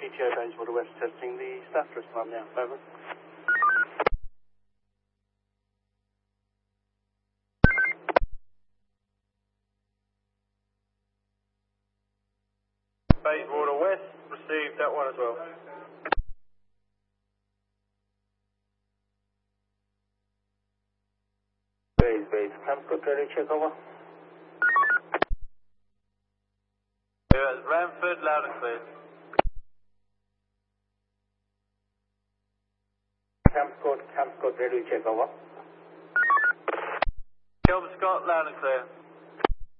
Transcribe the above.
GTO Bayswater West testing the staff response now. Over. Bayswater West, received that one as well. Base, Camscott ready, check over. Yeah, it's Ramford, loud and clear. Camscott ready, check over. Kelvin Scott, loud and clear.